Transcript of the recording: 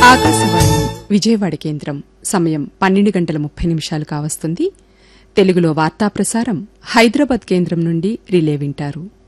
ఆకాశవాణి విజయవాడ కేంద్రం సమయం 12:30 కావస్తుంది. తెలుగులో వార్తా ప్రసారం హైదరాబాద్ కేంద్రం నుండి రిలే వింటారు.